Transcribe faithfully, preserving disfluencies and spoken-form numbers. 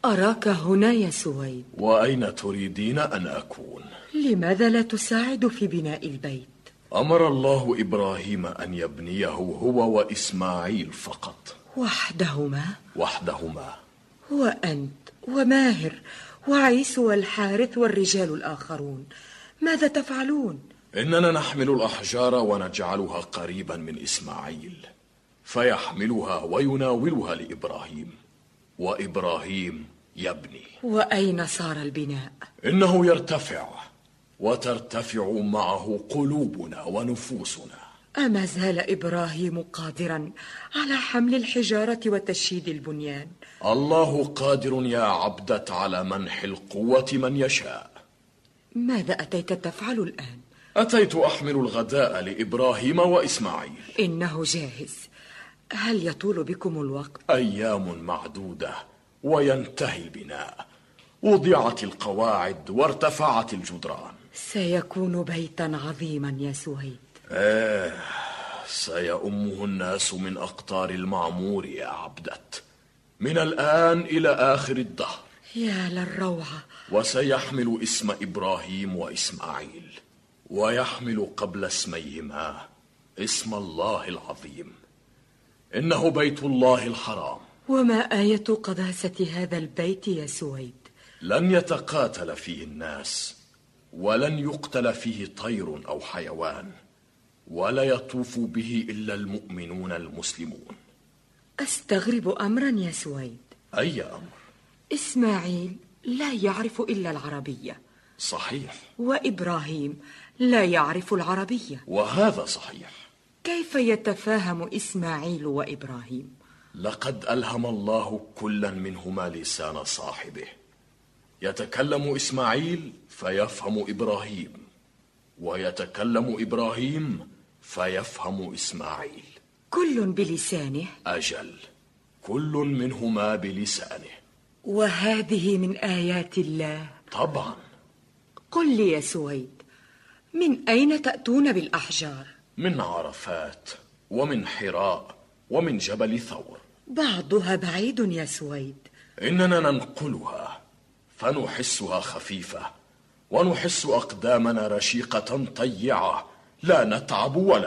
أراك هنا يا سويد. وأين تريدين أن أكون؟ لماذا لا تساعد في بناء البيت؟ أمر الله إبراهيم أن يبنيه هو وإسماعيل فقط. وحدهما؟ وحدهما. وأنت وماهر وعيس والحارث والرجال الآخرون ماذا تفعلون؟ إننا نحمل الأحجار ونجعلها قريبا من إسماعيل فيحملها ويناولها لإبراهيم، وإبراهيم يبني. وأين صار البناء؟ إنه يرتفع وترتفع معه قلوبنا ونفوسنا. أما زال إبراهيم قادرا على حمل الحجارة وتشييد البنيان؟ الله قادر يا عبدة على منح القوة من يشاء. ماذا أتيت تفعل الآن؟ أتيت أحمل الغداء لإبراهيم وإسماعيل. إنه جاهز. هل يطول بكم الوقت؟ أيام معدودة وينتهي البناء. وضعت القواعد وارتفعت الجدران. سيكون بيتا عظيما يا سهيد. آه، سيؤمه الناس من أقطار المعمور يا عبدت، من الآن إلى آخر الدهر. يا للروعة. وسيحمل اسم إبراهيم وإسماعيل، ويحمل قبل اسميهما اسم الله العظيم. إنه بيت الله الحرام. وما آية قداسة هذا البيت يا سويد؟ لن يتقاتل فيه الناس، ولن يقتل فيه طير أو حيوان، ولا يطوف به إلا المؤمنون المسلمون. أستغرب أمرا يا سويد. أي أمر؟ إسماعيل لا يعرف إلا العربية. صحيح. وإبراهيم لا يعرف العربية. وهذا صحيح. كيف يتفاهم إسماعيل وإبراهيم؟ لقد ألهم الله كلا منهما لسان صاحبه. يتكلم إسماعيل فيفهم إبراهيم، ويتكلم إبراهيم فيفهم إسماعيل. كل بلسانه؟ أجل، كل منهما بلسانه. وهذه من آيات الله؟ طبعا. قل لي يا سويد، من أين تأتون بالأحجار؟ من عرفات ومن حراء ومن جبل ثور. بعضها بعيد يا سويد. إننا ننقلها فنحسها خفيفة، ونحس أقدامنا رشيقة طيعة، لا نتعب ولا